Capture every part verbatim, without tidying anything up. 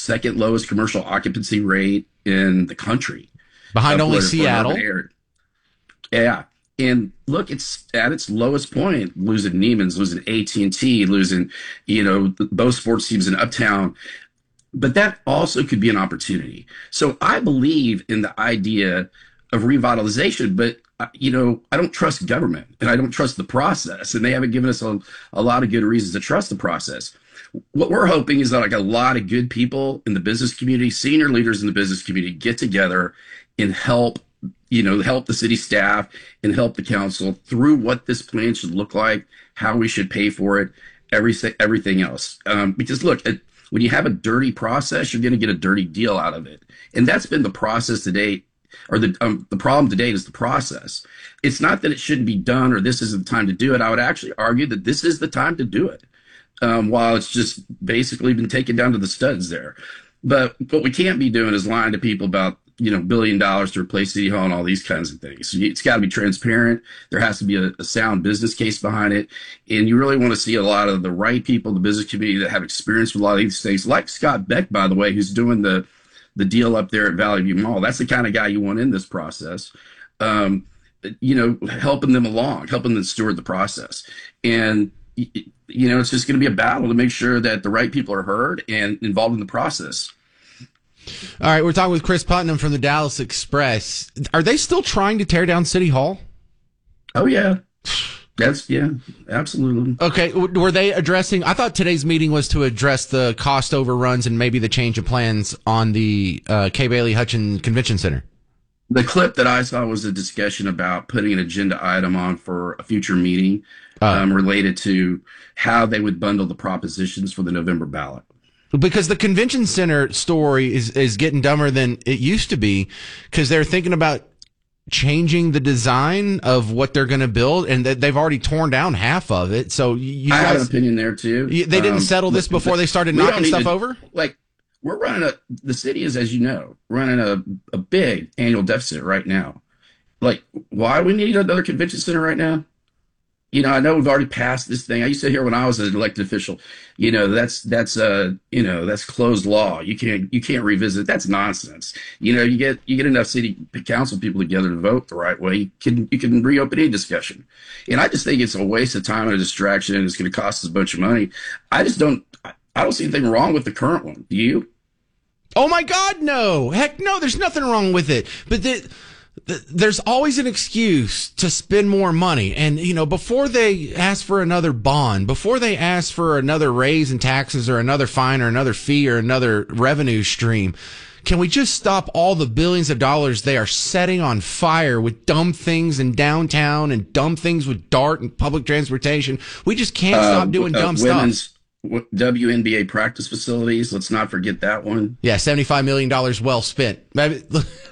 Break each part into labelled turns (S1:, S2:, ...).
S1: second lowest commercial occupancy rate in the country.
S2: Behind only Seattle.
S1: Yeah. And look, it's at its lowest point, losing Neiman's, losing A T and T, losing, you know, both sports teams in Uptown. But that also could be an opportunity. So I believe in the idea of revitalization, but, uh, you know, I don't trust government and I don't trust the process. And they haven't given us a, a lot of good reasons to trust the process. What we're hoping is that like a lot of good people in the business community, senior leaders in the business community get together and help, you know, help the city staff and help the council through what this plan should look like, how we should pay for it, everything, everything else. Um, because look, it, when you have a dirty process, you're going to get a dirty deal out of it. And that's been the process to date, or the um, the problem to date is the process. It's not that it shouldn't be done or this isn't the time to do it. I would actually argue that this is the time to do it. Um, while it's just basically been taken down to the studs there. But what we can't be doing is lying to people about, you know, billion dollars to replace City Hall and all these kinds of things. So it's got to be transparent. There has to be a, a sound business case behind it. And you really want to see a lot of the right people in the business community that have experience with a lot of these things, like Scott Beck, by the way, who's doing the, the deal up there at Valley View Mall. That's the kind of guy you want in this process. Um, you know, helping them along, helping them steward the process. And you know, it's just going to be a battle to make sure that the right people are heard and involved in the process.
S2: All right, we're talking with Chris Putnam from the Dallas Express. Are they still trying to tear down City Hall?
S1: Oh, yeah. That's, yeah, absolutely.
S2: Okay, were they addressing, I thought today's meeting was to address the cost overruns and maybe the change of plans on the uh, Kay Bailey Hutchins Convention Center.
S1: The clip that I saw was a discussion about putting an agenda item on for a future meeting uh, um, related to how they would bundle the propositions for the November ballot.
S2: Because the convention center story is, is getting dumber than it used to be because they're thinking about changing the design of what they're going to build, and they've already torn down half of it. So you
S1: I
S2: guys,
S1: have an opinion there, too.
S2: You, they didn't um, settle this before they started knocking stuff
S1: to,
S2: over?
S1: Like, we're running a, the city is, as you know, running a, a big annual deficit right now. Like, why do we need another convention center right now? You know, I know we've already passed this thing. I used to hear when I was an elected official, you know, that's, that's, uh, you know, that's closed law. You can't, you can't revisit. That's nonsense. You know, you get, you get enough city council people together to vote the right way. You can, you can reopen any discussion. And I just think it's a waste of time and a distraction, and it's going to cost us a bunch of money. I just don't, I don't see anything wrong with the current one. Do you?
S2: Oh my God, no. Heck no, there's nothing wrong with it. But the, the, there's always an excuse to spend more money. And, you know, before they ask for another bond, before they ask for another raise in taxes or another fine or another fee or another revenue stream, can we just stop all the billions of dollars they are setting on fire with dumb things in downtown and dumb things with DART and public transportation? We just can't uh, stop doing
S1: uh,
S2: dumb
S1: women's-
S2: stuff.
S1: W N B A practice facilities. Let's not forget that one.
S2: Yeah, seventy-five million dollars well spent. Can't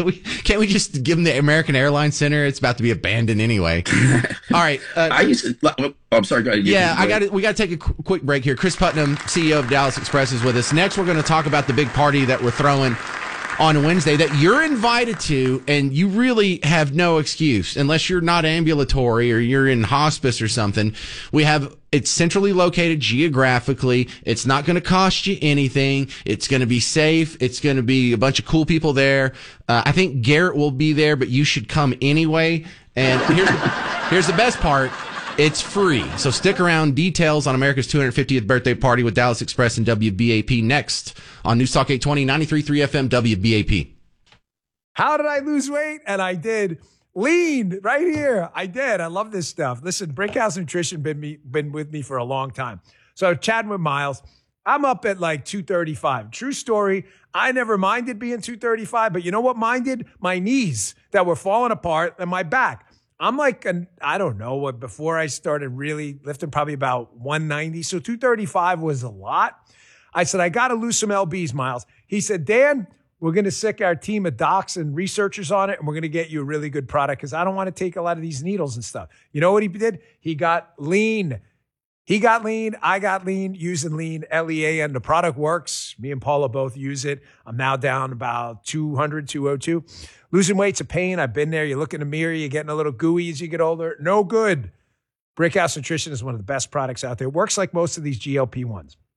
S2: we just give them the American Airlines Center? It's about to be abandoned anyway. All right. Uh,
S1: I used to. Oh, I'm sorry. Go ahead.
S2: Yeah, I got it. We got to take a qu- quick break here. Chris Putnam, C E O of Dallas Express, is with us. Next, we're going to talk about the big party that we're throwing on Wednesday that you're invited to, and you really have no excuse unless you're not ambulatory or you're in hospice or something. We have it's centrally located geographically. It's not going to cost you anything. It's going to be safe. It's going to be a bunch of cool people there. Uh, I think Garrett will be there, but you should come anyway. And here's the, here's the best part. It's free. So stick around. Details on America's two hundred fiftieth birthday party with Dallas Express and W B A P next on News Talk eight twenty, ninety-three point three F M, W B A P.
S3: How did I lose weight? And I did. Lean right here. I did. I love this stuff. Listen, Brickhouse Nutrition been me been with me for a long time. So chatting with Miles, I'm up at like two thirty-five. True story. I never minded being two thirty-five, but you know what minded? My knees that were falling apart and my back. I'm like, an, I don't know what, before I started really lifting, probably about one ninety. So two thirty-five was a lot. I said, I got to lose some L Bs, Miles. He said, Dan, we're going to sick our team of docs and researchers on it, and we're going to get you a really good product because I don't want to take a lot of these needles and stuff. You know what he did? He got lean. He got lean. I got lean using lean, L E A N. The product works. Me and Paula both use it. I'm now down about two hundred, two oh two. Losing weight's a pain. I've been there. You look in the mirror, you're getting a little gooey as you get older. No good. Brickhouse Nutrition is one of the best products out there. It works like most of these G L P ones.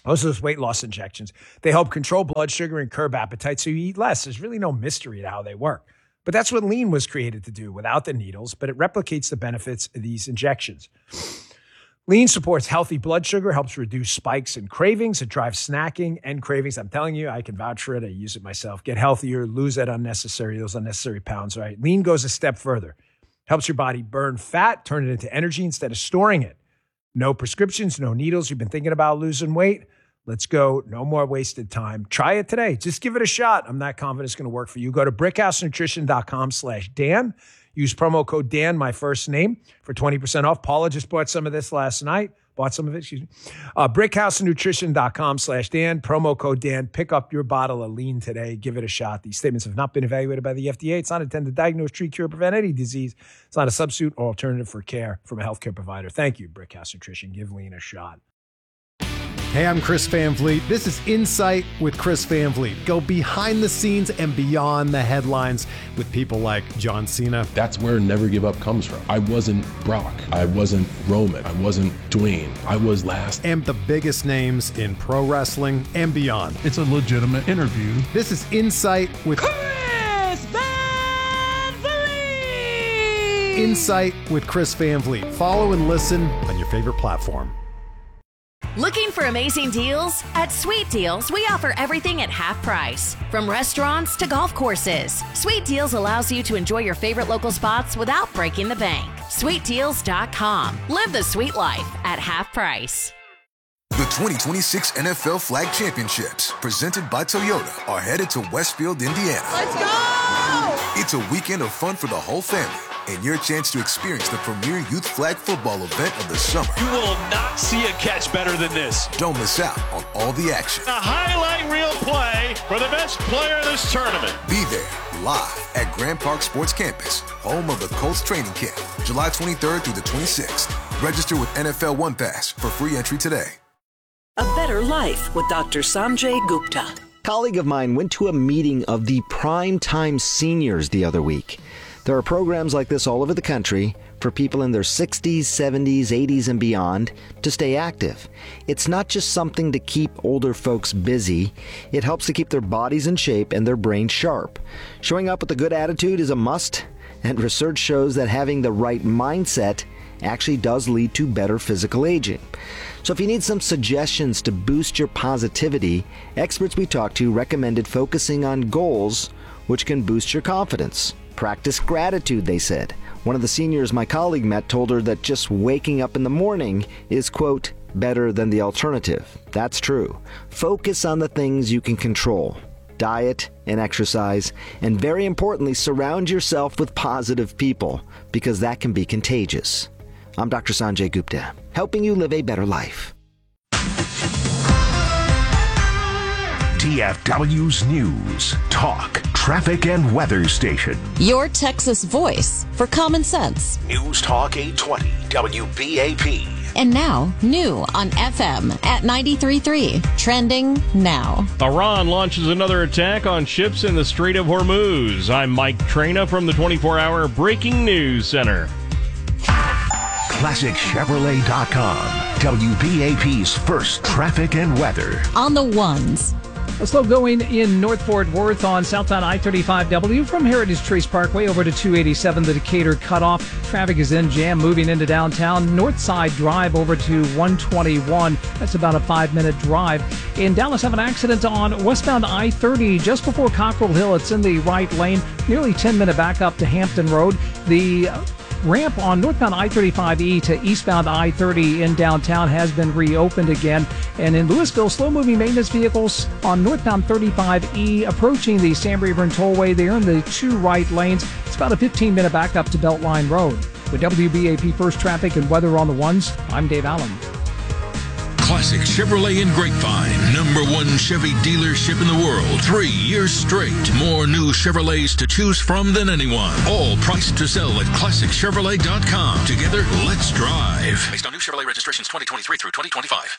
S3: Those are those weight loss injections. They help control blood sugar and curb appetite, so you eat less. There's really no mystery to how they work. But that's what Lean was created to do without the needles, but it replicates the benefits of these injections. Lean supports healthy blood sugar, helps reduce spikes and cravings. It drives snacking and cravings. I'm telling you, I can vouch for it. I use it myself. Get healthier, lose that unnecessary, those unnecessary pounds, right? Lean goes a step further. Helps your body burn fat, turn it into energy instead of storing it. No prescriptions, no needles. You've been thinking about losing weight? Let's go. No more wasted time. Try it today. Just give it a shot. I'm not confident it's going to work for you. Go to brickhousenutrition.com slash Dan. Use promo code Dan, my first name, for twenty percent off. Paula just bought some of this last night. Bought some of it, excuse me. Uh, brickhousenutrition.com slash Dan. Promo code Dan. Pick up your bottle of Lean today. Give it a shot. These statements have not been evaluated by the F D A. It's not intended to diagnose, treat, cure, prevent any disease. It's not a substitute or alternative for care from a healthcare provider. Thank you, Brickhouse Nutrition. Give Lean a shot.
S4: Hey, I'm Chris Van Vliet. This is Insight with Chris Van Vliet. Go behind the scenes and beyond the headlines with people like John Cena.
S5: That's where Never Give Up comes from. I wasn't Brock. I wasn't Roman. I wasn't Dwayne. I was last.
S4: And the biggest names in pro wrestling and beyond.
S6: It's a legitimate interview.
S4: This is Insight with
S7: Chris Van Vliet.
S4: Insight with Chris Van Vliet. Follow and listen on your favorite platform.
S8: Looking for amazing deals? At Sweet Deals, we offer everything at half price. From restaurants to golf courses, Sweet Deals allows you to enjoy your favorite local spots without breaking the bank. sweet deals dot com. Live the sweet life at half price.
S9: The twenty twenty-six N F L Flag Championships, presented by Toyota, are headed to Westfield, Indiana.
S7: Let's go!
S9: It's a weekend of fun for the whole family, and your chance to experience the premier youth flag football event of the summer.
S10: You will not see a catch better than this.
S9: Don't miss out on all the action.
S10: A highlight reel play for the best player in this tournament.
S9: Be there, live at Grand Park Sports Campus, home of the Colts training camp, July twenty-third through the twenty-sixth. Register with N F L One Pass for free entry today.
S11: A Better Life with Doctor Sanjay Gupta.
S12: A colleague of mine went to a meeting of the Primetime Seniors the other week. There are programs like this all over the country for people in their sixties, seventies, eighties, and beyond to stay active. It's not just something to keep older folks busy. It helps to keep their bodies in shape and their brains sharp. Showing up with a good attitude is a must, and research shows that having the right mindset actually does lead to better physical aging. So if you need some suggestions to boost your positivity, experts we talked to recommended focusing on goals which can boost your confidence. Practice gratitude, they said. One of the seniors my colleague met told her that just waking up in the morning is, quote, better than the alternative. That's true. Focus on the things you can control. Diet and exercise, and very importantly, surround yourself with positive people, because that can be contagious. I'm Doctor Sanjay Gupta, helping you live a better life.
S13: T F W's News, Talk, Traffic, and Weather Station.
S14: Your Texas voice for common sense.
S13: News Talk eight twenty W B A P.
S14: And now, new on F M at ninety-three point three. Trending now.
S15: Iran launches another attack on ships in the Strait of Hormuz. I'm Mike Trina from the twenty-four hour Breaking News Center.
S13: Classic Chevrolet dot com. W B A P's first traffic and weather.
S14: On the ones.
S16: A slow going in North Fort Worth on southbound I thirty-five W from Heritage Trace Parkway over to two eighty-seven, the Decatur cutoff. Traffic is in jam moving into downtown. North Side Drive over to one twenty-one. That's about a five-minute drive. In Dallas, have an accident on westbound I thirty just before Cockrell Hill. It's in the right lane. Nearly ten-minute backup to Hampton Road. The ramp on northbound I thirty-five E to eastbound I thirty in downtown has been reopened again. And in Louisville, slow-moving maintenance vehicles on northbound thirty-five E approaching the Sam Rayburn Tollway. They're in the two right lanes. It's about a fifteen-minute backup to Beltline Road. With W B A P First Traffic and Weather on the Ones, I'm Dave Allen.
S17: Classic Chevrolet in Grapevine, number one Chevy dealership in the world. Three years straight. More new Chevrolets to choose from than anyone. All priced to sell at classic chevrolet dot com. Together, let's drive. Based on new Chevrolet registrations twenty twenty-three through twenty twenty-five.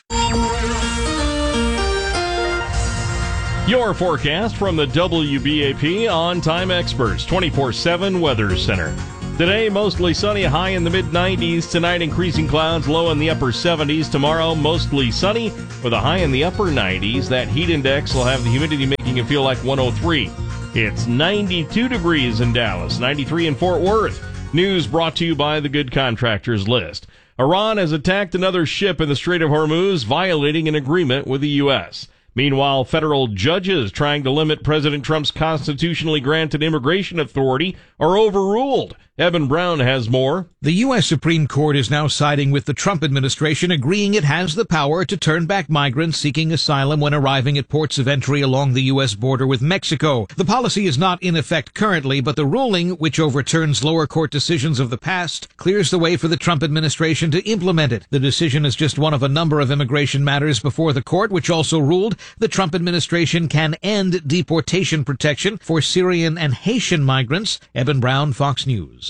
S15: Your forecast from the W B A P On Time Experts twenty-four seven Weather Center. Today, mostly sunny, high in the mid nineties. Tonight, increasing clouds, low in the upper seventies. Tomorrow, mostly sunny with a high in the upper nineties. That heat index will have the humidity making it feel like one oh three. It's ninety-two degrees in Dallas, ninety-three in Fort Worth. News brought to you by the Good Contractors List. Iran has attacked another ship in the Strait of Hormuz, violating an agreement with the U S. Meanwhile, federal judges trying to limit President Trump's constitutionally granted immigration authority are overruled. Evan Brown has more.
S6: The U S. Supreme Court is now siding with the Trump administration, agreeing it has the power to turn back migrants seeking asylum when arriving at ports of entry along the U S border with Mexico. The policy is not in effect currently, but the ruling, which overturns lower court decisions of the past, clears the way for the Trump administration to implement it. The decision is just one of a number of immigration matters before the court, which also ruled the Trump administration can end deportation protection for Syrian and Haitian migrants. Evan Brown, Fox News.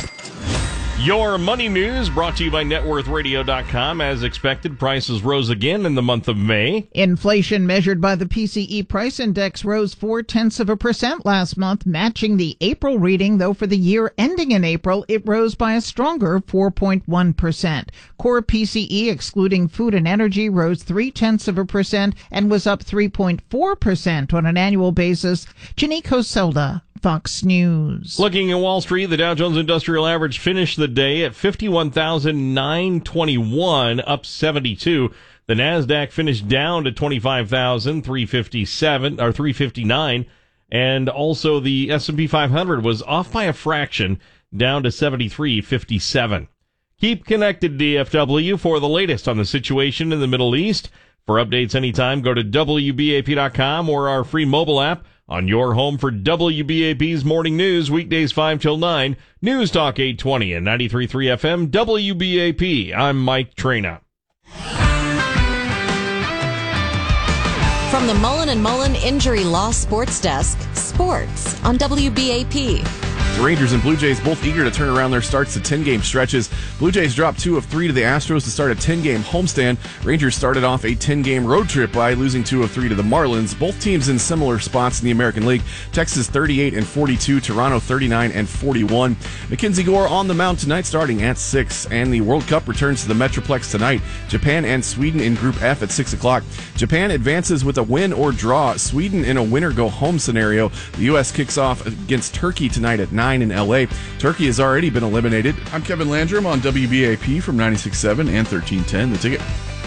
S15: Your money news brought to you by net worth radio dot com. As expected, prices rose again in the month of May.
S18: Inflation measured by the P C E price index rose four tenths of a percent last month, matching the April reading, though for the year ending in April, it rose by a stronger four point one percent. Core P C E, excluding food and energy, rose three tenths of a percent and was up three point four percent on an annual basis. Janiko Selda, Fox News.
S15: Looking at Wall Street, the Dow Jones Industrial Average finished the day at fifty-one thousand nine hundred twenty-one, up seventy-two. The Nasdaq finished down to twenty-five thousand three hundred fifty-seven or three hundred fifty-nine, and also the S and P five hundred was off by a fraction, down to seventy-three fifty-seven. Keep connected, D F W, for the latest on the situation in the Middle East. For updates anytime, go to W B A P dot com or our free mobile app. On your home for W B A P's Morning News, weekdays five till nine, News Talk eight twenty and ninety-three point three F M, W B A P. I'm Mike Traina.
S14: From the Mullen and Mullen Injury Law Sports Desk, sports on W B A P.
S19: The Rangers and Blue Jays both eager to turn around their starts to ten-game stretches. Blue Jays dropped two of three to the Astros to start a ten-game homestand. Rangers started off a ten-game road trip by losing two of three to the Marlins. Both teams in similar spots in the American League. Texas thirty-eight and forty-two, Toronto thirty-nine and forty-one. Mackenzie Gore on the mound tonight starting at six. And the World Cup returns to the Metroplex tonight. Japan and Sweden in Group F at six o'clock. Japan advances with a win or draw. Sweden in a winner-go-home scenario. The U S kicks off against Turkey tonight at nine in L A. Turkey has already been eliminated.
S20: I'm Kevin Landrum on W B A P from ninety-six point seven and thirteen ten. The Ticket.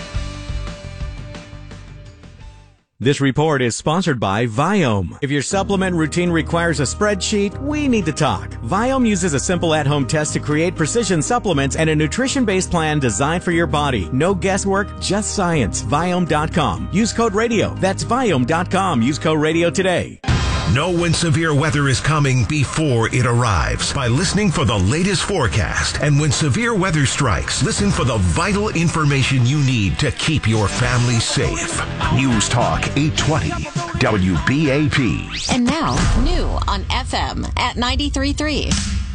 S21: This report is sponsored by Viome. If your supplement routine requires a spreadsheet, we need to talk. Viome uses a simple at-home test to create precision supplements and a nutrition-based plan designed for your body. No guesswork, just science. Viome dot com. Use code RADIO. That's Viome dot com. Use code RADIO today.
S13: Know when severe weather is coming before it arrives by listening for the latest forecast. And when severe weather strikes, listen for the vital information you need to keep your family safe. News Talk eight twenty, W B A P.
S14: And now, new on F M at ninety-three point three.